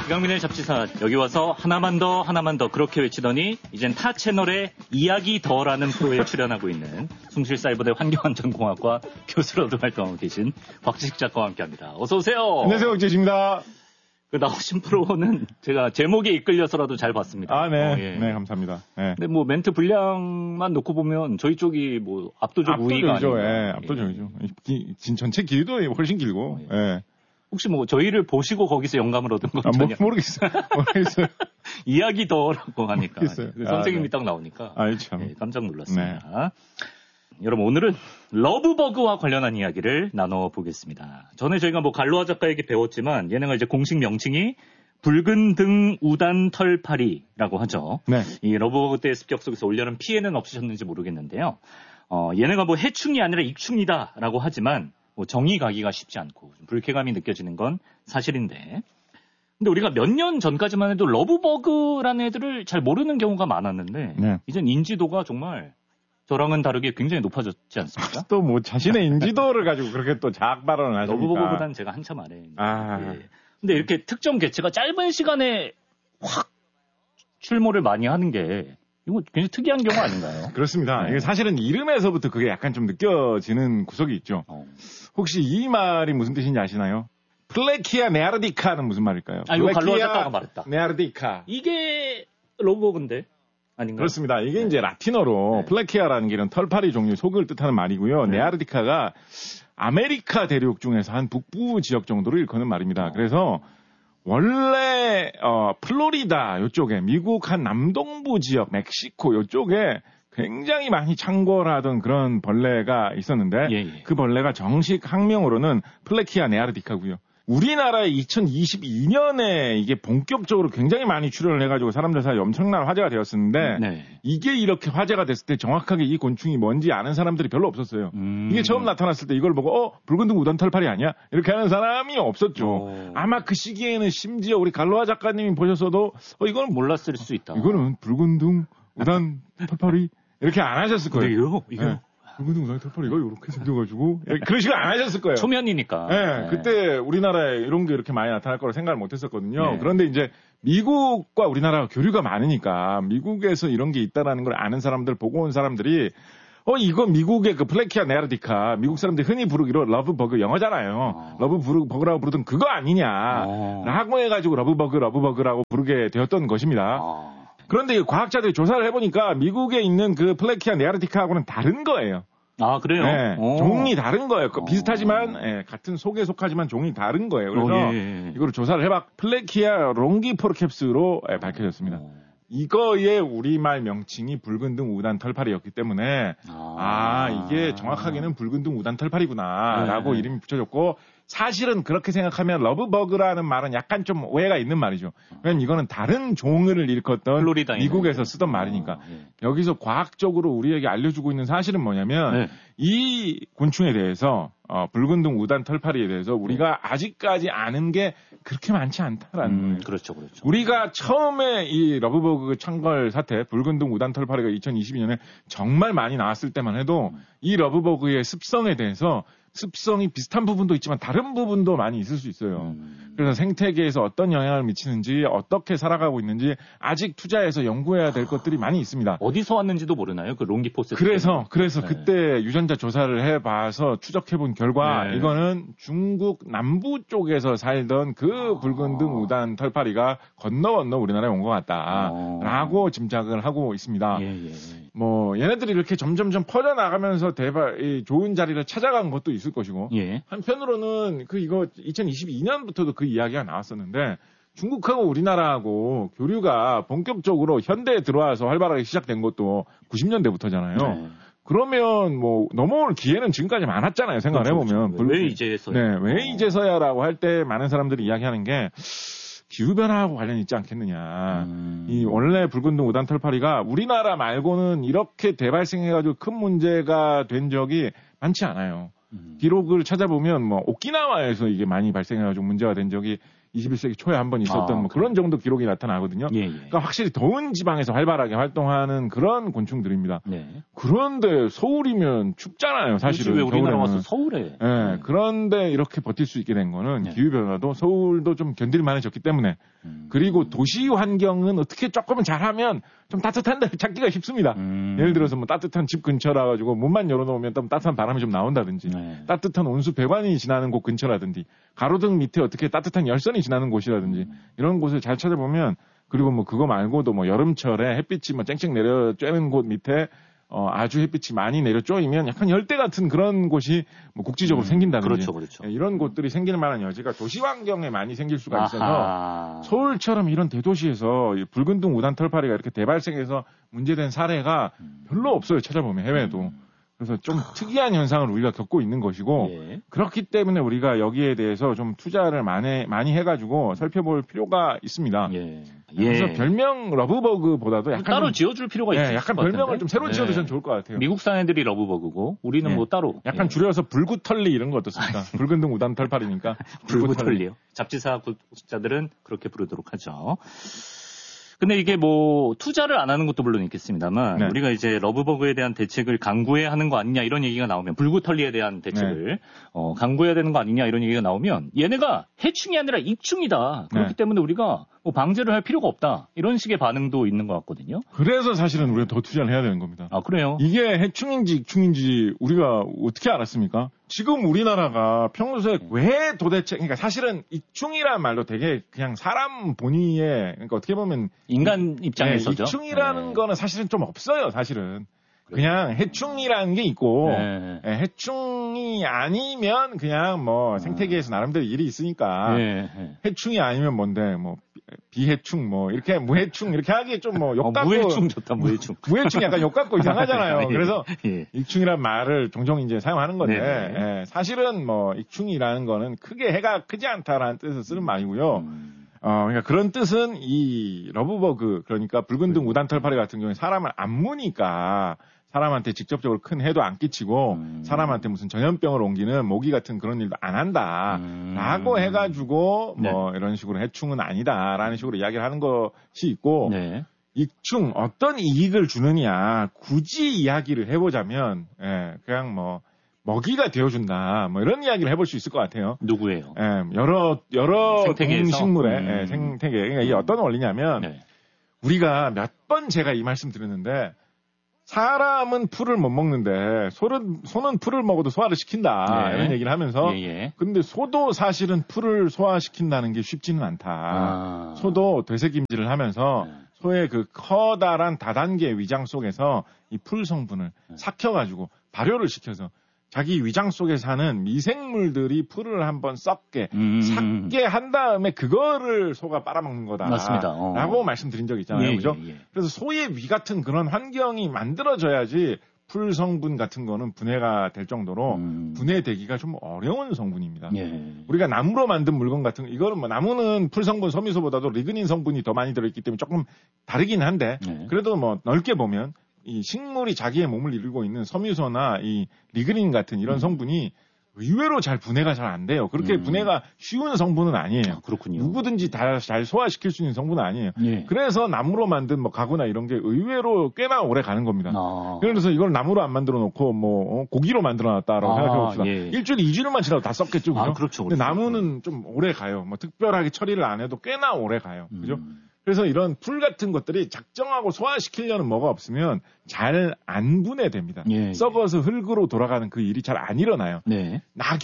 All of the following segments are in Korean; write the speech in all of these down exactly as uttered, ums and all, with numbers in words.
이강민의 잡지사 여기 와서 하나만 더 하나만 더 그렇게 외치더니 이젠 타 채널의 이야기 더라는 프로에 출연하고 있는 숭실사이버대 환경안전공학과 교수로도 활동하고 계신 곽지식 작가와 함께합니다. 어서 오세요. 안녕하세요, 곽지식입니다. 그 나오신 프로는 제가 제목에 이끌려서라도 잘 봤습니다. 아, 네, 어, 예. 네, 감사합니다. 네. 근데 뭐 멘트 분량만 놓고 보면 저희 쪽이 뭐 압도적 우위가 압도적이죠. 아닌가. 예, 압도적이죠. 기, 진 전체 길도 훨씬 길고. 예. 예. 혹시 뭐 저희를 보시고 거기서 영감을 얻은 건 아, 전혀 뭐, 모르겠어요. 모르겠어요. 이야기 더라고 하니까 모르겠어요. 그 선생님이 아, 네. 딱 나오니까 아, 참. 네, 깜짝 놀랐습니다. 네. 여러분 오늘은 러브버그와 관련한 이야기를 나눠보겠습니다. 전에 저희가 뭐 갈로아 작가에게 배웠지만 얘네가 이제 공식 명칭이 붉은 등 우단 털파리라고 하죠. 네. 이 러브버그 때의 습격 속에서 올여름 피해는 없으셨는지 모르겠는데요. 어, 얘네가 뭐 해충이 아니라 익충이다라고 하지만 뭐 정의 가기가 쉽지 않고 좀 불쾌감이 느껴지는 건 사실인데, 근데 우리가 몇 년 전까지만 해도 러브버그라는 애들을 잘 모르는 경우가 많았는데 네. 이젠 인지도가 정말 저랑은 다르게 굉장히 높아졌지 않습니까? 또 뭐 자신의 인지도를 가지고 그렇게 또 자학 발언을 하십니까? 러브버그보다는 제가 한참 아래. 아. 예. 근데 이렇게 특정 개체가 짧은 시간에 확 출몰을 많이 하는 게 이거 굉장히 특이한 경우 아닌가요? 그렇습니다. 네. 이게 사실은 이름에서부터 그게 약간 좀 느껴지는 구석이 있죠. 어. 혹시 이 말이 무슨 뜻인지 아시나요? 플레키아 네아르디카는 무슨 말일까요? 아, 이거 갈로아 작가가 말했다. 네아르디카. 이게 러브버그인데 아닌가요? 그렇습니다. 이게 이제 라틴어로 네. 플레키아라는 게 이런 털파리 종류 속을 뜻하는 말이고요. 네. 네아르디카가 아메리카 대륙 중에서 한 북부 지역 정도를 일컫는 말입니다. 어. 그래서 원래 어, 플로리다 이쪽에 미국 한 남동부 지역 멕시코 이쪽에 굉장히 많이 창궐하던 그런 벌레가 있었는데 예, 예. 그 벌레가 정식 학명으로는 플레키아 네아르디카고요. 우리나라에 이천이십이 년에 이게 본격적으로 굉장히 많이 출현을 해가지고 사람들 사이에 엄청난 화제가 되었었는데 네. 이게 이렇게 화제가 됐을 때 정확하게 이 곤충이 뭔지 아는 사람들이 별로 없었어요. 음. 이게 처음 나타났을 때 이걸 보고 어 붉은 등 우단 털파리 아니야? 이렇게 하는 사람이 없었죠. 오. 아마 그 시기에는 심지어 우리 갈로아 작가님이 보셨어도 어 이건 몰랐을 수 있다. 이거는 붉은 등 우단 털파리 이렇게 안 하셨을 거예요. 그래요? 이거 네. 붉은 등 우단 털파리가 이렇게 생겨가지고 그런 식으로 안 하셨을 거예요. 초면이니까. 네, 네. 그때 우리나라에 이런 게 이렇게 많이 나타날 거라 생각을 못 했었거든요. 네. 그런데 이제 미국과 우리나라가 교류가 많으니까 미국에서 이런 게 있다라는 걸 아는 사람들, 보고 온 사람들이 어, 이거 미국의 그 플레키아 네아르디카, 미국 사람들이 흔히 부르기로 러브버그 영어잖아요. 어. 러브버그라고 부르던 그거 아니냐. 어. 라고 해가지고 러브버그, 러브버그라고 부르게 되었던 것입니다. 아. 그런데 과학자들이 조사를 해보니까 미국에 있는 그 플레키아 네아르디카하고는 다른 거예요. 아, 그래요? 네, 오. 종이 다른 거예요. 그 어. 비슷하지만 예, 같은 속에 속하지만 종이 다른 거예요. 그래서 어, 예, 예. 이거를 조사를 해봐 플레키아 롱기포르캡스로 예, 밝혀졌습니다. 어. 이거의 우리말 명칭이 붉은 등 우단 털파리였기 때문에 아, 아 이게 정확하게는 붉은 등 우단 털파리구나라고 네. 이름이 붙여졌고 사실은 그렇게 생각하면 러브버그라는 말은 약간 좀 오해가 있는 말이죠. 왜냐면 이거는 다른 종을 일컫던 플로리다에 미국에서 있는. 쓰던 말이니까. 아, 예. 여기서 과학적으로 우리에게 알려주고 있는 사실은 뭐냐면 네. 이 곤충에 대해서 어, 붉은 등 우단 털파리에 대해서 우리가 아직까지 아는 게 그렇게 많지 않다라는 거예요. 음, 그렇죠, 그렇죠. 우리가 처음에 이 러브버그 창궐 사태, 붉은 등 우단 털파리가 이천이십이 년에 정말 많이 나왔을 때만 해도 이 러브버그의 습성에 대해서 습성이 비슷한 부분도 있지만 다른 부분도 많이 있을 수 있어요. 음. 그래서 생태계에서 어떤 영향을 미치는지 어떻게 살아가고 있는지 아직 투자해서 연구해야 될 것들이 많이 있습니다. 어디서 왔는지도 모르나요? 그 롱기포스. 그래서 그래서 네. 그때 유전자 조사를 해봐서 추적해본 결과 네. 이거는 중국 남부 쪽에서 살던 그 아. 붉은 등 우단 털파리가 건너 건너 우리나라에 온 것 아. 같다라고 짐작을 하고 있습니다. 예, 예. 뭐 얘네들이 이렇게 점점점 퍼져 나가면서 대발 이 좋은 자리를 찾아간 것도 있을 것이고 예. 한편으로는 그 이거 이천이십이 년부터도 그 이야기가 나왔었는데 중국하고 우리나라하고 교류가 본격적으로 현대에 들어와서 활발하게 시작된 것도 구십 년대부터잖아요. 네. 그러면 뭐 넘어올 기회는 지금까지 많았잖아요. 생각을 그렇죠, 해보면. 그렇죠. 왜 이제서야? 네, 왜 어. 이제서야라고 할 때 많은 사람들이 이야기하는 게 기후변화하고 관련이 있지 않겠느냐. 음. 이 원래 붉은 등 우단 털파리가 우리나라 말고는 이렇게 대발생해가지고 큰 문제가 된 적이 많지 않아요. 음. 기록을 찾아보면 뭐 오키나와에서 이게 많이 발생해가지고 문제가 된 적이 이십일 세기 초에 한번 있었던 아, 뭐 그런 정도 기록이 나타나거든요. 예, 예. 그러니까 확실히 더운 지방에서 활발하게 활동하는 그런 곤충들입니다. 네. 그런데 서울이면 춥잖아요, 사실은. 왜 우리나라 겨울에는. 와서 서울에? 예, 네. 그런데 이렇게 버틸 수 있게 된 거는 네. 기후변화도 서울도 좀 견딜 만해졌기 때문에 음. 그리고 도시 환경은 어떻게 조금은 잘하면 좀 따뜻한 데 찾기가 쉽습니다. 음. 예를 들어서 뭐 따뜻한 집 근처라 가지고 문만 열어놓으면 좀 따뜻한 바람이 좀 나온다든지 네. 따뜻한 온수 배관이 지나는 곳 근처라든지 가로등 밑에 어떻게 따뜻한 열선이 지나는 곳이라든지 음. 이런 곳을 잘 찾아보면 그리고 뭐 그거 말고도 뭐 여름철에 햇빛이 뭐 쨍쨍 내려 쬐는 곳 밑에 어, 아주 햇빛이 많이 내려 쪼이면 약간 열대 같은 그런 곳이 뭐 국지적으로 음, 생긴다든지. 그렇죠, 그렇죠. 예, 이런 곳들이 생길 만한 여지가 도시 환경에 많이 생길 수가 있어서 아하. 서울처럼 이런 대도시에서 이 붉은둥 우단 털파리가 이렇게 대발생해서 문제된 사례가 별로 없어요. 찾아보면 해외도. 음. 그래서 좀 특이한 현상을 우리가 겪고 있는 것이고 예. 그렇기 때문에 우리가 여기에 대해서 좀 투자를 많이 많이 해가지고 살펴볼 필요가 있습니다. 예. 그래서 예. 별명 러브버그보다도 약간 따로 좀, 지어줄 필요가 예, 있을 약간 것 별명을 같은데? 좀 새로 지어도 예. 전 좋을 것 같아요. 미국산 애들이 러브버그고 우리는 예. 뭐 따로 약간 예. 줄여서 불구털리 이런 거 어떻습니까? 붉은 둥 우단 털파리니까 불구털리요. 잡지사 구독자들은 그렇게 부르도록 하죠. 근데 이게 뭐 투자를 안 하는 것도 물론 있겠습니다만 네. 우리가 이제 러브버그에 대한 대책을 강구해야 하는 거 아니냐 이런 얘기가 나오면 불구털리에 대한 대책을 네. 어, 강구해야 되는 거 아니냐 이런 얘기가 나오면 얘네가 해충이 아니라 익충이다. 그렇기 네. 때문에 우리가 뭐 방제를 할 필요가 없다. 이런 식의 반응도 있는 것 같거든요. 그래서 사실은 우리가 더 투자를 해야 되는 겁니다. 아 그래요? 이게 해충인지 익충인지 우리가 어떻게 알았습니까? 지금 우리나라가 평소에 왜 도대체 그러니까 사실은 익충이란 말도 되게 그냥 사람 본위에 그러니까 어떻게 보면 인간 입장에서죠. 네, 익충이라는 네. 거는 사실은 좀 없어요. 사실은 그냥 해충이라는 게 있고 네. 예, 해충이 아니면 그냥 뭐 생태계에서 나름대로 일이 있으니까 네. 네. 해충이 아니면 뭔데 뭐 비해충 뭐 이렇게 무해충 이렇게 하기 좀 뭐 어, 욕같고 무해충 좋다 무해충. 무해충 약간 욕같고 이상하잖아요. 예. 그래서 예. 익충이란 말을 종종 이제 사용하는 건데 네네. 예, 사실은 뭐 익충이라는 거는 크게 해가 크지 않다라는 뜻에서 쓰는 말이고요. 음. 어, 그러니까 그런 뜻은 이 러브버그 그러니까 붉은둥 우단털파리 같은 경우에 사람을 안 무니까 사람한테 직접적으로 큰 해도 안 끼치고 음. 사람한테 무슨 전염병을 옮기는 모기 같은 그런 일도 안 한다. 음. 라고 해가지고 뭐 네. 이런 식으로 해충은 아니다라는 식으로 이야기를 하는 것이 있고 네. 익충 어떤 이익을 주느냐 굳이 이야기를 해보자면 예, 그냥 뭐 먹이가 되어준다 뭐 이런 이야기를 해볼 수 있을 것 같아요. 누구예요? 예, 여러 여러 생태계에서? 동식물의 음. 예, 생태계 그러니까 이게 어떤 원리냐면 네. 우리가 몇 번 제가 이 말씀 드렸는데 사람은 풀을 못 먹는데 소는 소는 풀을 먹어도 소화를 시킨다 네. 이런 얘기를 하면서 예, 예. 근데 소도 사실은 풀을 소화시킨다는 게 쉽지는 않다. 아. 소도 되새김질을 하면서 네. 소의 그 커다란 다단계 위장 속에서 이 풀 성분을 네. 삭혀가지고 발효를 시켜서 자기 위장 속에 사는 미생물들이 풀을 한번 썩게 음. 삭게 한 다음에 그거를 소가 빨아먹는 거다. 맞습니다. 어. 라고 말씀드린 적이 있잖아요. 예, 그죠? 예, 예. 그래서 소의 위 같은 그런 환경이 만들어져야지 풀 성분 같은 거는 분해가 될 정도로 음. 분해되기가 좀 어려운 성분입니다. 예. 우리가 나무로 만든 물건 같은 거, 이거는 뭐 나무는 풀 성분 섬유소보다도 리그닌 성분이 더 많이 들어있기 때문에 조금 다르긴 한데 네. 그래도 뭐 넓게 보면 이 식물이 자기의 몸을 이루고 있는 섬유소나 이 리그닌 같은 이런 음. 성분이 의외로 잘 분해가 잘 안 돼요. 그렇게 음. 분해가 쉬운 성분은 아니에요. 아, 그렇군요. 누구든지 다 잘 소화시킬 수 있는 성분은 아니에요. 예. 그래서 나무로 만든 뭐 가구나 이런 게 의외로 꽤나 오래 가는 겁니다. 아. 그래서 이걸 나무로 안 만들어 놓고 뭐 어, 고기로 만들어 놨다라고 아, 생각해 봅시다. 예. 일주일, 이주일만 지나도 다 썩겠죠. 그죠? 아, 그렇죠, 근데 그렇죠. 나무는 좀 오래 가요. 뭐 특별하게 처리를 안 해도 꽤나 오래 가요. 그죠? 음. 그래서 이런 풀 같은 것들이 작정하고 소화시키려는 뭐가 없으면 잘 안 분해됩니다. 예, 예. 썩어서 흙으로 돌아가는 그 일이 잘 안 일어나요. 네.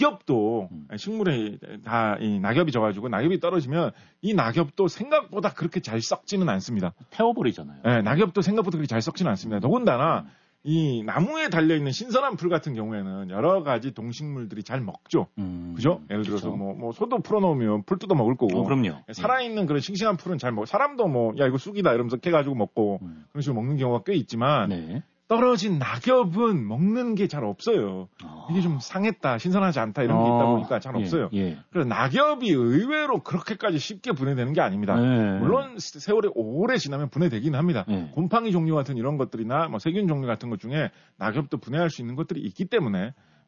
낙엽도 음. 식물에 다 이 낙엽이 져가지고 낙엽이 떨어지면 이 낙엽도 생각보다 그렇게 잘 썩지는 않습니다. 태워버리잖아요. 예, 낙엽도 생각보다 그렇게 잘 썩지는 않습니다. 더군다나 이 나무에 달려있는 신선한 풀 같은 경우에는 여러 가지 동식물들이 잘 먹죠. 음. 그죠? 예를 들어서 그렇죠. 뭐, 뭐 소도 풀어놓으면 풀 뜯어 먹을 거고. 어, 그럼요. 살아있는 그런 싱싱한 풀은 잘 먹고 사람도 뭐 야 이거 쑥이다 이러면서 캐가지고 먹고 음. 그런 식으로 먹는 경우가 꽤 있지만 네. 떨어진 낙엽은 먹는 게 잘 없어요. 아. 이게 좀 상했다, 신선하지 않다 이런 게 있다 보니까 잘 예, 없어요. 예. 그래서 낙엽이 의외로 그렇게까지 쉽게 분해되는 게 아닙니다. 네. 물론 세월이 오래 지나면 분해되긴 합니다. 네. 곰팡이 종류 같은 이런 것들이나 뭐 세균 종류 같은 것 중에 낙엽도 분해할 수 있는 것들이 있기 때문에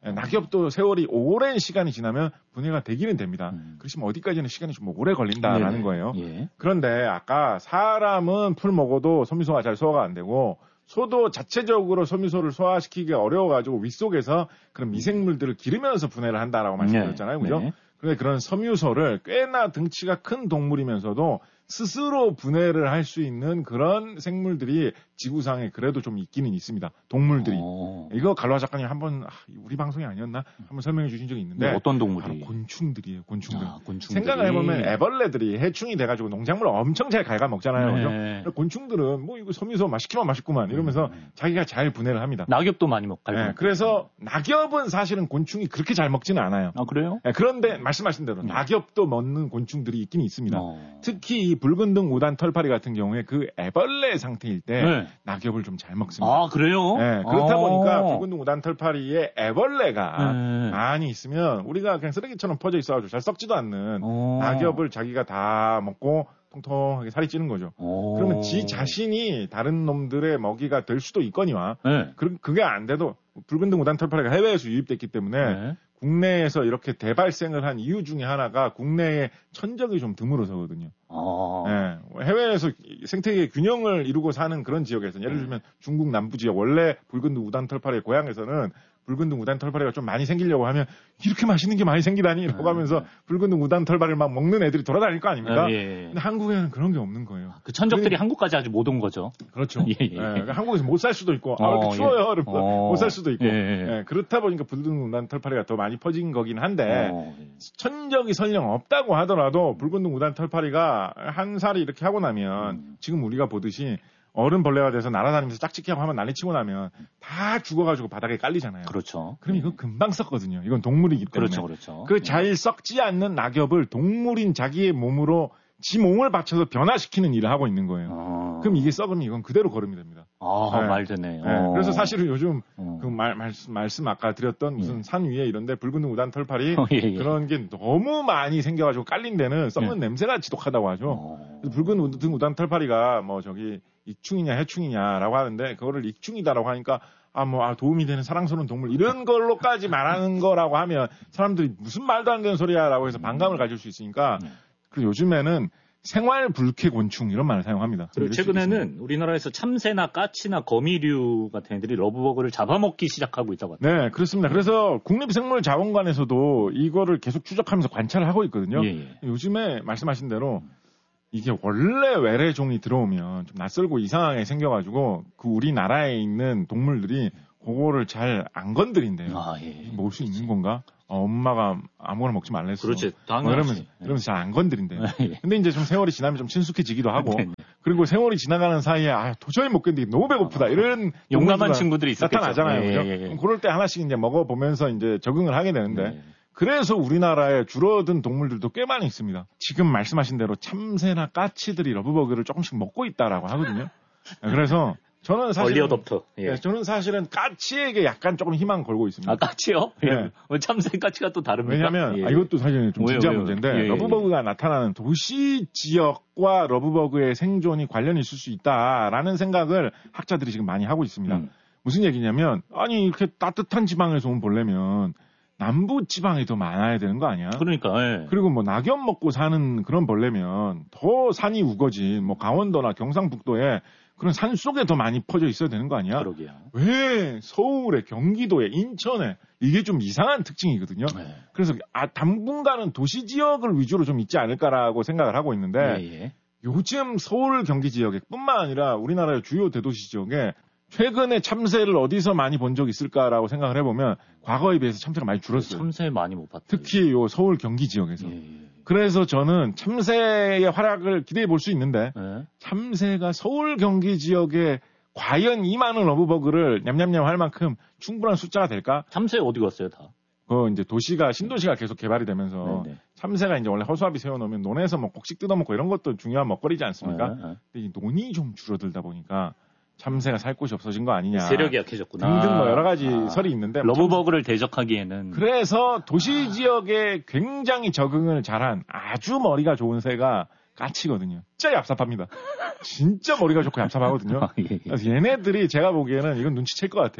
낙엽도 세월이 오랜 시간이 지나면 분해가 되기는 됩니다. 음. 그렇지만 어디까지는 시간이 좀 오래 걸린다라는 네네. 거예요. 예. 그런데 아까 사람은 풀 먹어도 소미소가 잘 소화가 안 되고 소도 자체적으로 소미소를 소화시키기 어려워가지고 윗속에서 그런 미생물들을 기르면서 분해를 한다라고 말씀드렸잖아요. 그죠? 네. 그런데 그런 섬유소를 꽤나 등치가 큰 동물이면서도 스스로 분해를 할 수 있는 그런 생물들이 지구상에 그래도 좀 있기는 있습니다. 동물들이. 오. 이거 갈로아 작가님 한번 우리 방송이 아니었나? 한번 설명해 주신 적이 있는데 네, 어떤 동물이? 바로 곤충들이에요. 곤충들. 아, 곤충들이. 생각을 해보면 애벌레들이 해충이 돼가지고 농작물 엄청 잘 갉아 먹잖아요. 네. 그죠? 곤충들은 뭐 이거 섬유소 맛있기만 맛있구만 이러면서 음. 자기가 잘 분해를 합니다. 낙엽도 많이 먹고. 네, 그래서 낙엽은 사실은 곤충이 그렇게 잘 먹지는 않아요. 아, 그래요? 네, 그런데 말씀하신 대로 음. 낙엽도 먹는 곤충들이 있긴 있습니다. 어. 특히 이 붉은 등 우단 털파리 같은 경우에 그 애벌레 상태일 때 네. 낙엽을 좀 잘 먹습니다. 아, 그래요? 네, 그렇다 아. 보니까 붉은 등 우단 털파리에 애벌레가 네. 많이 있으면 우리가 그냥 쓰레기처럼 퍼져 있어가지고 잘 썩지도 않는 어. 낙엽을 자기가 다 먹고 통통하게 살이 찌는 거죠. 오. 그러면 지 자신이 다른 놈들의 먹이가 될 수도 있거니와 네. 그, 그게 안 돼도 붉은 등 우단 털파리가 해외에서 유입됐기 때문에 네. 국내에서 이렇게 대발생을 한 이유 중에 하나가 국내에 천적이 좀 드물어서거든요. 아. 네, 해외에서 생태계 균형을 이루고 사는 그런 지역에서 예를 들면 중국 남부 지역 원래 붉은 등 우단 털파리의 고향에서는 붉은 등 우단 털파리가 좀 많이 생기려고 하면 이렇게 맛있는 게 많이 생기다니 라고 하면서 붉은 등 우단 털파리를 막 먹는 애들이 돌아다닐 거 아닙니까? 아, 예. 근데 한국에는 그런 게 없는 거예요. 그 천적들이 그러니까- 한국까지 아직 못 온 거죠. 그렇죠. 예, 예. 예, 그러니까 한국에서 못 살 수도 있고, 아, 어, 이렇게 추워요. 예. 이러면서 어. 못 살 수도 있고. 예, 예. 예, 그렇다 보니까 붉은 등 우단 털파리가 더 많이 퍼진 거긴 한데, 어, 예. 천적이 설령 없다고 하더라도 붉은 등 우단 털파리가 한 살이 이렇게 하고 나면 음. 지금 우리가 보듯이 어른 벌레가 돼서 날아다니면서 짝짓기하고 하면 난리치고 나면 다 죽어가지고 바닥에 깔리잖아요. 그렇죠. 그럼 이거 금방 썩거든요. 이건 동물이기 때문에. 그렇죠, 그렇죠. 그 잘 썩지 않는 낙엽을 동물인 자기의 몸으로 지 몸을 받쳐서 변화시키는 일을 하고 있는 거예요. 어. 그럼 이게 썩으면 이건 그대로 거름이 됩니다. 아, 네. 말 되네. 네, 어. 그래서 사실은 요즘 어. 그 말, 말씀, 말씀 아까 드렸던 무슨 산 위에 이런데 붉은 등 우단 털파리 어, 예, 예. 그런 게 너무 많이 생겨가지고 깔린 데는 썩는 예. 냄새가 지독하다고 하죠. 어. 그래서 붉은 등 우단 털파리가 뭐 저기 익충이냐 해충이냐라고 하는데 그거를 익충이다라고 하니까 아 뭐 아, 도움이 되는 사랑스러운 동물 이런 걸로까지 말하는 거라고 하면 사람들이 무슨 말도 안 되는 소리야라고 해서 반감을 가질 수 있으니까 네. 그리고 요즘에는 생활 불쾌 곤충 이런 말을 사용합니다. 그리고 이럴 수도 있습니다. 최근에는 우리나라에서 참새나 까치나 거미류 같은 애들이 러브버그를 잡아먹기 시작하고 있다고 합니다. 네, 그렇습니다. 그래서 국립생물자원관에서도 이거를 계속 추적하면서 관찰을 하고 있거든요. 예, 예. 요즘에 말씀하신 대로 이게 원래 외래종이 들어오면 좀 낯설고 이상하게 생겨가지고 그 우리나라에 있는 동물들이 그거를 잘 안 건드린대요. 아, 예. 먹을 수 있는 건가? 어, 엄마가 아무거나 먹지 말랬어. 그렇지, 뭐 당연하지. 이러면서, 이러면서 잘 안 건드린대요. 예. 근데 이제 좀 세월이 지나면 좀 친숙해지기도 하고, 네, 네. 그리고 세월이 지나가는 사이에, 아, 도저히 못 견디게 너무 배고프다. 이런 용감한 동물들이 친구들이 있었겠죠. 나타나잖아요. 예, 그죠? 예, 예. 그럼 그럴 때 하나씩 이제 먹어보면서 이제 적응을 하게 되는데, 네. 그래서 우리나라에 줄어든 동물들도 꽤 많이 있습니다. 지금 말씀하신 대로 참새나 까치들이 러브버그를 조금씩 먹고 있다라고 하거든요. 그래서 저는 사실 얼리 어답터. 예. 네, 저는 사실은 까치에게 약간 조금 희망 걸고 있습니다. 아, 까치요? 네. 예. 어, 참새 까치가 또 다릅니까? 왜냐하면 예. 아, 이것도 사실 좀 왜요, 진짜 왜요? 문제인데 예, 예, 러브버그가 나타나는 도시 지역과 러브버그의 생존이 관련이 있을 수 있다라는 생각을 학자들이 지금 많이 하고 있습니다. 음. 무슨 얘기냐면 아니 이렇게 따뜻한 지방에서 온 벌레면 남부 지방에 더 많아야 되는 거 아니야? 그러니까, 예. 그리고 뭐 낙엽 먹고 사는 그런 벌레면 더 산이 우거진 뭐 강원도나 경상북도에 그런 산 속에 더 많이 퍼져 있어야 되는 거 아니야? 그러게요. 왜 서울에, 경기도에, 인천에 이게 좀 이상한 특징이거든요. 네. 그래서 아, 당분간은 도시 지역을 위주로 좀 있지 않을까라고 생각을 하고 있는데 예, 예. 요즘 서울, 경기 지역에 뿐만 아니라 우리나라의 주요 대도시 지역에 최근에 참새를 어디서 많이 본 적 있을까라고 생각을 해보면 과거에 비해서 참새가 많이 줄었어요. 참새 많이 못 봤다. 특히 요 서울, 경기 지역에서. 예, 예. 그래서 저는 참새의 활약을 기대해 볼 수 있는데 예. 참새가 서울 경기 지역에 과연 이 많은 러브버그를 냠냠냠 할 만큼 충분한 숫자가 될까? 참새 어디 갔어요, 다? 그 이제 도시가 신도시가 계속 개발이 되면서 네네. 참새가 이제 원래 허수아비 세워놓으면 논에서 뭐 곡식 뜯어먹고 이런 것도 중요한 먹거리지 않습니까? 예, 예. 근데 이 논이 좀 줄어들다 보니까 참새가 살 곳이 없어진 거 아니냐 세력이 약해졌구나. 등등 뭐 여러 가지 아. 설이 있는데 뭐 러브버그를 대적하기에는 그래서 도시 지역에 굉장히 적응을 잘한 아주 머리가 좋은 새가 까치거든요. 진짜 얍삽합니다. 진짜 머리가 좋고 얍삽하거든요. 아, 예, 예. 그래서 얘네들이 제가 보기에는 이건 눈치챌 것 같아요.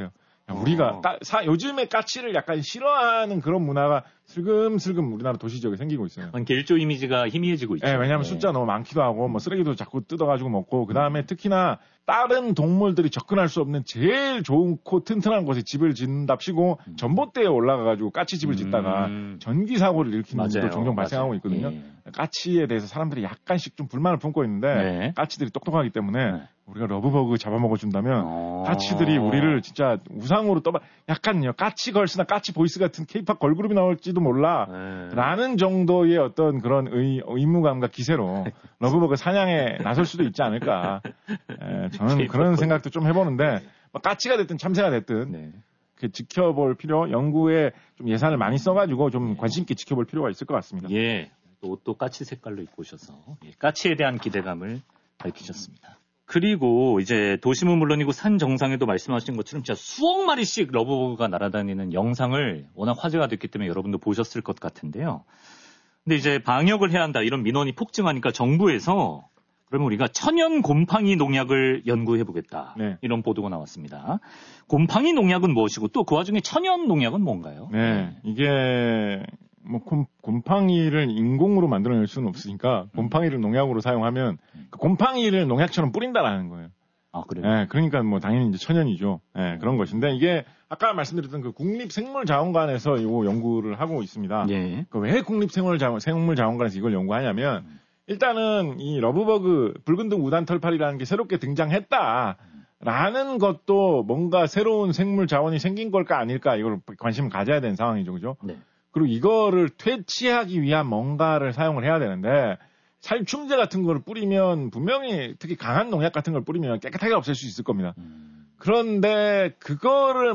우리가 어. 까, 사, 요즘에 까치를 약간 싫어하는 그런 문화가 슬금슬금 우리나라 도시 지역에 생기고 있어요. 그러니까 일조 이미지가 희미해지고 있죠. 네, 왜냐하면 네. 숫자 너무 많기도 하고 뭐 쓰레기도 자꾸 뜯어가지고 먹고 그 다음에 특히나 다른 동물들이 접근할 수 없는 제일 좋고 튼튼한 곳에 집을 짓는답시고 음. 전봇대에 올라가가지고 까치집을 짓다가 음. 전기 사고를 일으키는 일도 맞아요. 종종 발생하고 맞아요. 있거든요. 예. 까치에 대해서 사람들이 약간씩 좀 불만을 품고 있는데 네. 까치들이 똑똑하기 때문에 네. 우리가 러브버그 잡아먹어준다면 어. 까치들이 우리를 진짜 우상으로 떠봐 약간요 까치 걸스나 까치 보이스 같은 케이팝 걸그룹이 나올지도 몰라 네. 라는 정도의 어떤 그런 의, 의무감과 기세로 러브버그 사냥에 나설 수도 있지 않을까. 에, 저는 그런 생각도 좀 해보는데 뭐 까치가 됐든 참새가 됐든 네. 그 지켜볼 필요, 연구에 좀 예산을 많이 써가지고 좀 관심 있게 지켜볼 필요가 있을 것 같습니다. 예. 또, 또 까치 색깔로 입고 오셔서 예, 까치에 대한 기대감을 밝히셨습니다. 그리고 이제 도심은 물론이고 산 정상에도 말씀하신 것처럼 진짜 수억 마리씩 러브버그가 날아다니는 영상을 워낙 화제가 됐기 때문에 여러분도 보셨을 것 같은데요. 근데 이제 방역을 해야 한다 이런 민원이 폭증하니까 정부에서 그러면 우리가 천연 곰팡이 농약을 연구해 보겠다. 네. 이런 보도가 나왔습니다. 곰팡이 농약은 무엇이고 또 그 와중에 천연 농약은 뭔가요? 네, 이게 뭐 곰, 곰팡이를 인공으로 만들어낼 수는 없으니까 곰팡이를 농약으로 사용하면 그 곰팡이를 농약처럼 뿌린다라는 거예요. 아, 그래요? 네, 그러니까 뭐 당연히 이제 천연이죠. 네, 그런 것인데 이게 아까 말씀드렸던 그 국립생물자원관에서 이거 연구를 하고 있습니다. 예. 그 왜 국립생물자원, 생물자원관에서 이걸 연구하냐면 일단은 이 러브버그 붉은등 우단털팔이라는 게 새롭게 등장했다. 라는 것도 뭔가 새로운 생물 자원이 생긴 걸까 아닐까 이걸 관심을 가져야 되는 상황이죠. 그죠? 네. 그리고 이거를 퇴치하기 위한 뭔가를 사용을 해야 되는데 살충제 같은 걸 뿌리면 분명히 특히 강한 농약 같은 걸 뿌리면 깨끗하게 없앨 수 있을 겁니다. 음. 그런데 그거를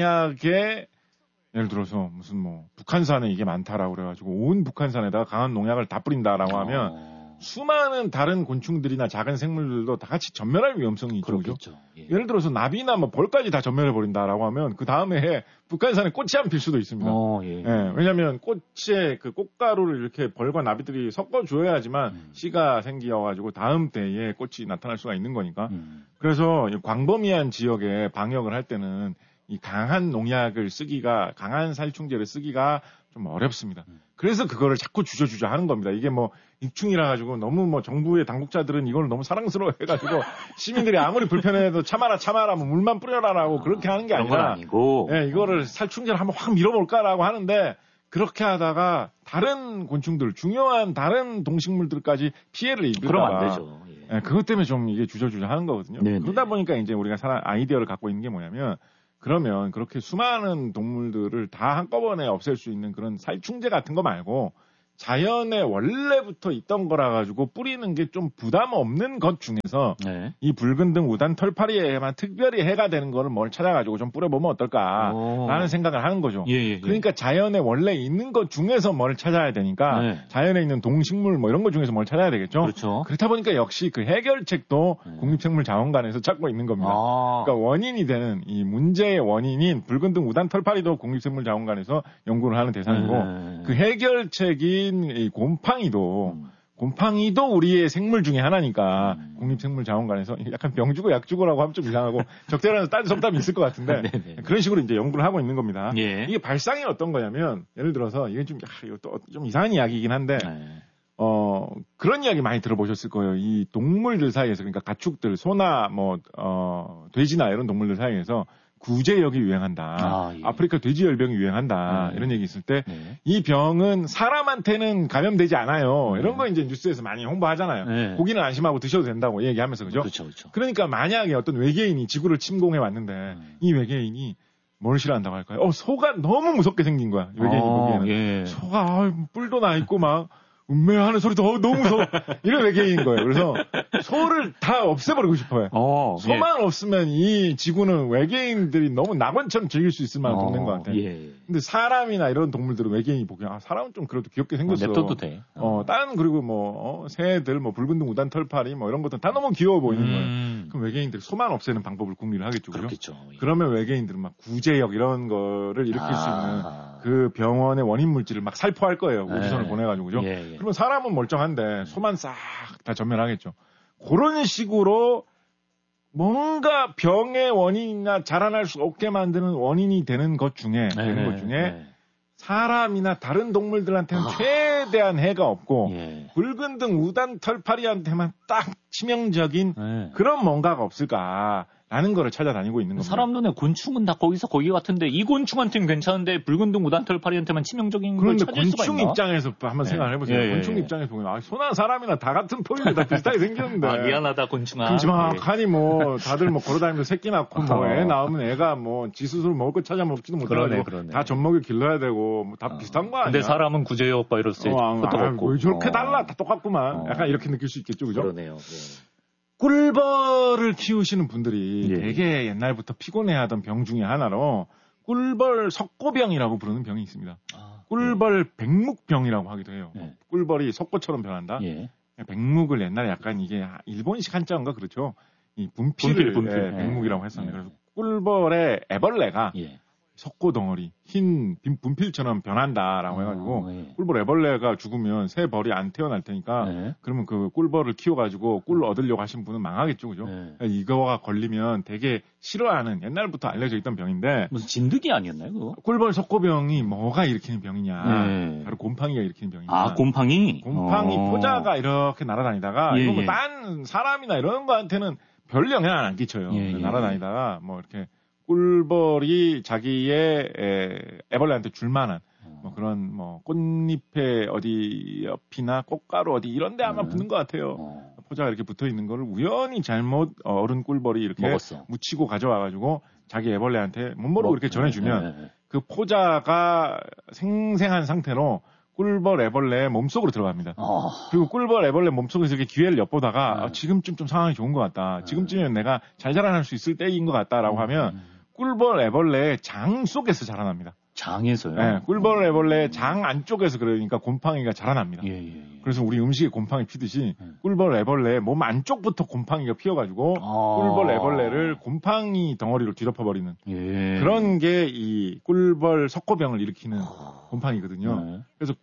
만약에 예를 들어서 무슨 뭐 북한산에 이게 많다라고 그래가지고 온 북한산에다가 강한 농약을 다 뿌린다라고 하면 어. 수많은 다른 곤충들이나 작은 생물들도 다 같이 전멸할 위험성이 있죠. 그죠? 그렇겠죠. 예. 예를 들어서 나비나 뭐 벌까지 다 전멸해버린다라고 하면 그 다음에 해 북한산에 꽃이 안 필 수도 있습니다. 어, 예. 예, 왜냐하면 꽃에 그 꽃가루를 이렇게 벌과 나비들이 섞어줘야지만 음. 씨가 생겨가지고 다음 때에 꽃이 나타날 수가 있는 거니까. 음. 그래서 이 광범위한 지역에 방역을 할 때는 이 강한 농약을 쓰기가 강한 살충제를 쓰기가 좀 어렵습니다. 음. 그래서 그거를 자꾸 주저주저 하는 겁니다. 이게 뭐 익충이라 가지고 너무 뭐 정부의 당국자들은 이걸 너무 사랑스러워 해가지고 시민들이 아무리 불편해도 참아라 참아라 뭐 물만 뿌려라라고 그렇게 하는 게 그런 건 아니라 아니고. 예, 이거를 살충제를 한번 확 밀어볼까라고 하는데 그렇게 하다가 다른 곤충들 중요한 다른 동식물들까지 피해를 입을까 그러면 안 되죠. 예. 예, 그것 때문에 좀 이게 주저주저 하는 거거든요. 네네. 그러다 보니까 이제 우리가 사람 아이디어를 갖고 있는 게 뭐냐면 그러면 그렇게 수많은 동물들을 다 한꺼번에 없앨 수 있는 그런 살충제 같은 거 말고 자연에 원래부터 있던 거라 가지고 뿌리는 게 좀 부담 없는 것 중에서 네. 이 붉은 등 우단 털파리에만 특별히 해가 되는 거를 뭘 찾아가지고 좀 뿌려보면 어떨까라는 오. 생각을 하는 거죠. 예, 예, 예. 그러니까 자연에 원래 있는 것 중에서 뭘 찾아야 되니까 네. 자연에 있는 동식물 뭐 이런 것 중에서 뭘 찾아야 되겠죠. 그렇죠. 그렇다 보니까 역시 그 해결책도 네. 국립생물자원관에서 찾고 있는 겁니다. 아. 그러니까 원인이 되는 이 문제의 원인인 붉은 등 우단 털파리도 국립생물자원관에서 연구를 하는 대상이고 네. 그 해결책인 이 곰팡이도 음. 곰팡이도 우리의 생물 중에 하나니까 음. 국립생물자원관에서 약간 병주고 약주고라고 하면 좀 이상하고 적절한 딴 속담이 있을 것 같은데 네네. 그런 식으로 이제 연구를 하고 있는 겁니다. 예. 이게 발상이 어떤 거냐면 예를 들어서 이게 좀, 야, 이것도 좀 이상한 이야기이긴 한데 네. 어, 그런 이야기 많이 들어보셨을 거예요. 이 동물들 사이에서, 그러니까 가축들, 소나, 뭐, 어, 돼지나 이런 동물들 사이에서 구제역이 유행한다. 아, 예. 아프리카 돼지열병이 유행한다. 네. 이런 얘기 있을 때, 네. 이 병은 사람한테는 감염되지 않아요. 네. 이런 거 이제 뉴스에서 많이 홍보하잖아요. 네. 고기는 안심하고 드셔도 된다고 얘기하면서, 그죠? 그렇죠, 그렇죠. 그러니까 만약에 어떤 외계인이 지구를 침공해 왔는데, 음. 이 외계인이 뭘 싫어한다고 할까요? 어, 소가 너무 무섭게 생긴 거야. 외계인이 어, 보기에는. 예. 소가 아, 뿔도 나 있고 막 음메하는 소리도 어, 너무 무서워. 이런 외계인인 거예요. 그래서 소를 다 없애버리고 싶어요. 어, 소만 없으면 이 지구는 외계인들이 너무 낙원처럼 즐길 수 있을 만한 어, 동네인 것 같아요. 예. 근데 사람이나 이런 동물들은 외계인이 보기엔 아, 사람은 좀 그래도 귀엽게 어, 생겼어. 냅둬도 돼. 어, 다른 그리고 뭐 어, 새들, 뭐 붉은 등 우단 털파리 뭐 이런 것들은 다 너무 귀여워 보이는 거예요. 음. 그럼 외계인들이 소만 없애는 방법을 궁리를 하겠죠. 그죠? 그렇겠죠. 예. 그러면 외계인들은 막 구제역 이런 거를 일으킬 수 있는 아. 그 병원의 원인 물질을 막 살포할 거예요. 우주선을 네. 보내가지고. 그죠? 예, 예. 그러면 사람은 멀쩡한데 소만 싹 다 전멸하겠죠. 그런 식으로 뭔가 병의 원인이나 자라날 수 없게 만드는 원인이 되는 것 중에, 네, 되는 것 중에, 네. 사람이나 다른 동물들한테는 아. 최대한 해가 없고, 예. 붉은 등 우단 털파리한테만 딱 치명적인 네. 그런 뭔가가 없을까. 라는 거를 찾아다니고 있는 겁니다. 사람 눈에 곤충은 다 거기서 거기 같은데 이 곤충한테는 괜찮은데 붉은 등 우단털파리한테만 치명적인 걸 찾을 수가 있나? 그런데 곤충 입장에서 한번 네. 생각을 해보세요. 예, 예, 곤충 예. 입장에서 보면 아, 소나 사람이나 다 같은 포인트 다 비슷하게 생겼는데. 아, 미안하다 곤충아. 큼지막하니 예. 뭐 다들 뭐 걸어다니면서 새끼 낳고 뭐 애 낳으면 애가 뭐 지 스스로 먹을 거 찾아 먹지도 못하고 다 젖먹이 길러야 되고 뭐 다 어. 비슷한 거 아니야? 근데 사람은 구제역 바이러스에 어, 흩어졌고. 왜 저렇게 달라? 다 똑같구만. 어. 약간 이렇게 느낄 수 있겠죠, 그죠? 그러네요. 예. 꿀벌을 키우시는 분들이 예. 되게 옛날부터 피곤해하던 병 중에 하나로 꿀벌 석고병이라고 부르는 병이 있습니다. 아, 꿀벌 예. 백묵병이라고 하기도 해요. 예. 꿀벌이 석고처럼 변한다. 예. 백묵을 옛날에 약간 이게 일본식 한자인가 그렇죠. 이 분필을 분필, 분필. 예, 백묵이라고 했었는데 그래서 꿀벌의 애벌레가 예. 석고 덩어리, 흰 분필처럼 변한다라고 해가지고, 어, 예. 꿀벌 애벌레가 죽으면 새 벌이 안 태어날 테니까, 예. 그러면 그 꿀벌을 키워가지고 꿀 얻으려고 하신 분은 망하겠죠, 그죠? 예. 이거가 걸리면 되게 싫어하는 옛날부터 알려져 있던 병인데. 무슨 진드기 아니었나요, 그거? 꿀벌 석고병이 뭐가 일으키는 병이냐. 예. 바로 곰팡이가 일으키는 병이냐. 아, 곰팡이? 곰팡이 어. 포자가 이렇게 날아다니다가, 예, 이거 뭐 딴 예. 사람이나 이런 거한테는 별 영향 안 끼쳐요. 예, 날아다니다가, 뭐 이렇게. 꿀벌이 자기의 에, 애벌레한테 줄만한 뭐 그런 뭐 꽃잎에 어디 옆이나 꽃가루 어디 이런데 아마 붙는 것 같아요. 어. 포자가 이렇게 붙어 있는 거를 우연히 잘못 어른 꿀벌이 이렇게 먹었어. 묻히고 가져와가지고 자기 애벌레한테 못 모르고 이렇게 전해주면 네, 네. 그 포자가 생생한 상태로 꿀벌 애벌레 몸속으로 들어갑니다. 어. 그리고 꿀벌 애벌레 몸속에서 이렇게 기회를 엿보다가 네. 아, 지금쯤 좀 상황이 좋은 것 같다. 네. 지금쯤이면 내가 잘 자라날 수 있을 때인 것 같다라고 음. 하면 꿀벌 애벌레의 장 속에서 자라납니다. 장에서요? 네, 꿀벌 애벌레의 장 안쪽에서 그러니까 곰팡이가 자라납니다. 예, 예, 예. 그래서 우리 음식에 곰팡이 피듯이 예. 꿀벌 애벌레의 몸 안쪽부터 곰팡이가 피어가지고 아~ 꿀벌 애벌레를 곰팡이 덩어리로 뒤덮어버리는 예. 그런 게 이 꿀벌 석고병을 일으키는 아~ 곰팡이거든요. 예. 그래서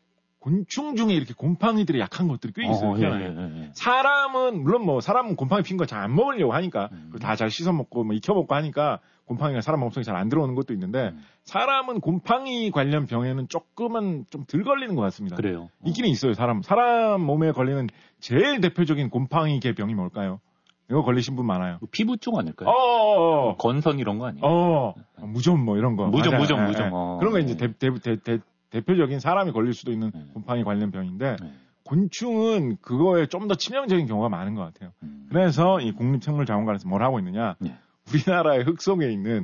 곤충 중에 이렇게 곰팡이들이 약한 것들이 꽤 있어요. 어, 예, 예, 예. 사람은 물론 뭐 사람은 곰팡이 핀 거 잘 안 먹으려고 하니까 음. 다 잘 씻어 먹고 뭐 익혀 먹고 하니까 곰팡이가 사람 몸속에 잘 안 들어오는 것도 있는데 음. 사람은 곰팡이 관련 병에는 조금은 좀 덜 걸리는 것 같습니다. 그래요. 어. 있기는 있어요. 사람 사람 몸에 걸리는 제일 대표적인 곰팡이계 병이 뭘까요? 이거 걸리신 분 많아요. 피부 쪽 아닐까요? 어, 건선 이런 거 아니에요? 어, 무좀 뭐 이런 거. 무좀, 맞아요. 무좀, 네, 무좀. 네. 어. 그런 거 이제 대, 대, 대, 대, 대표적인 사람이 걸릴 수도 있는 네. 곰팡이 관련 병인데 네. 곤충은 그거에 좀 더 치명적인 경우가 많은 것 같아요. 음. 그래서 이 국립생물자원관에서 뭘 하고 있느냐? 네. 우리나라의 흙 속에 있는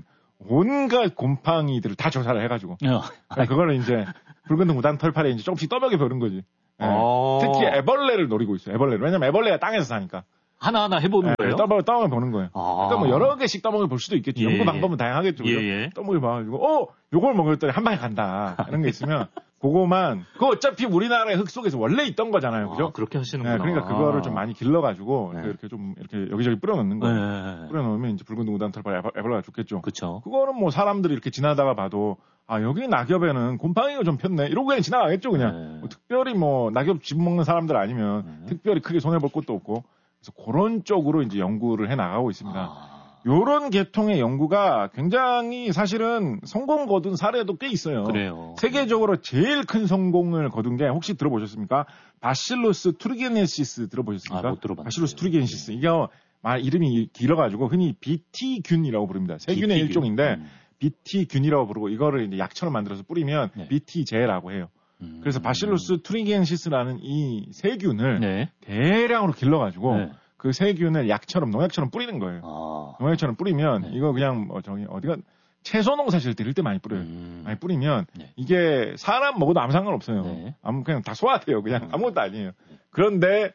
온갖 곰팡이들을 다 조사를 해가지고 어. 그러니까 그거를 이제 붉은 등 우단 털파리에 이제 조금씩 떠먹여 보는 거지. 네. 어. 특히 애벌레를 노리고 있어요. 애벌레를. 왜냐면 애벌레가 땅에서 사니까. 하나하나 해보는 네, 거예요? 떠먹여, 떠먹여 보는 거예요. 아. 그러니까 뭐 여러 개씩 떠먹여 볼 수도 있겠죠. 예, 연구 방법은 예. 다양하겠죠. 예, 예. 떠먹여 봐가지고, 어, 요걸 먹었더니 한 방에 간다. 이런 게 있으면, 그거만, 그거 어차피 우리나라의 흙 속에서 원래 있던 거잖아요. 그죠? 아, 그렇게 하시는구나. 네, 그러니까 그거를 좀 많이 길러가지고, 네. 이렇게 좀, 이렇게 여기저기 뿌려놓는 거예요. 네. 뿌려놓으면 이제 붉은 우단 털파리 애벌레가 죽겠죠. 그쵸. 그거는 뭐 사람들이 이렇게 지나다가 봐도, 아, 여기 낙엽에는 곰팡이가 좀 폈네. 이러고 그냥 지나가겠죠, 그냥. 네. 뭐 특별히 뭐, 낙엽 집먹는 사람들 아니면, 네. 특별히 크게 손해볼 것도 없고, 그래서 그런 쪽으로 이제 연구를 해 나가고 있습니다. 아. 요런 계통의 연구가 굉장히 사실은 성공 거둔 사례도 꽤 있어요. 그래요. 세계적으로 제일 큰 성공을 거둔 게 혹시 들어보셨습니까? 바실로스 투리겐시스 들어보셨습니까? 아, 못 들어봤어요. 바실로스 투리겐시스. 이게 말 이름이 길어가지고 흔히 비티균이라고 부릅니다. 세균의 비티균. 일종인데 음. 비티균이라고 부르고 이거를 이제 약처럼 만들어서 뿌리면 네. 비티제라고 해요. 음. 그래서 바실로스 투리겐시스라는 이 세균을 네. 대량으로 길러가지고 네. 그 세균을 약처럼 농약처럼 뿌리는 거예요. 아. 농약처럼 뿌리면 네. 이거 그냥 뭐 저기 어디가 채소 농사 질 때 이럴 때 많이 뿌려요. 음. 많이 뿌리면 네. 이게 사람 먹어도 아무 상관없어요. 네. 아무 그냥 다 소화돼요. 그냥 음. 아무것도 아니에요. 그런데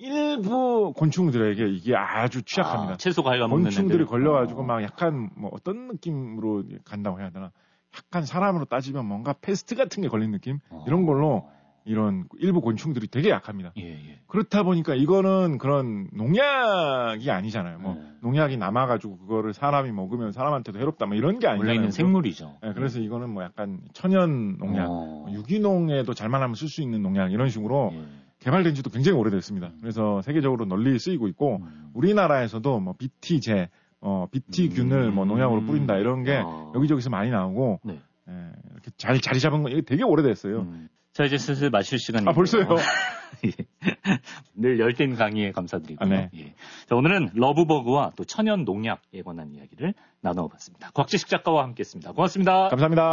일부 곤충들에게 이게 아주 취약합니다. 아, 채소 과일가 곤충들이 걸려가지고 막 약간 뭐 어떤 느낌으로 간다고 해야 되나? 약간 사람으로 따지면 뭔가 패스트 같은 게 걸린 느낌? 어. 이런 걸로 이런 일부 곤충들이 되게 약합니다. 예, 예. 그렇다 보니까 이거는 그런 농약이 아니잖아요. 뭐 네. 농약이 남아가지고 그거를 사람이 먹으면 사람한테도 해롭다 뭐 이런 게 아니잖아요. 원래 있는 생물이죠. 네, 그래서 예. 이거는 뭐 약간 천연 농약, 어. 유기농에도 잘만 하면 쓸 수 있는 농약 이런 식으로 예. 개발된 지도 굉장히 오래됐습니다. 그래서 세계적으로 널리 쓰이고 있고 음. 우리나라에서도 뭐 비티제, 어, 비티균을 뭐 농약으로 뿌린다 이런 게 아. 여기저기서 많이 나오고 네. 예, 이렇게 잘 자리 잡은 거 이게 되게 오래됐어요. 음. 자, 이제 슬슬 마칠 시간이에요. 아, 벌써요? 예. 늘 열띤 강의에 감사드리고요. 아, 네. 예. 자, 오늘은 러브버그와 또 천연 농약에 관한 이야기를 나눠봤습니다. 곽지식 작가와 함께했습니다. 고맙습니다. 감사합니다.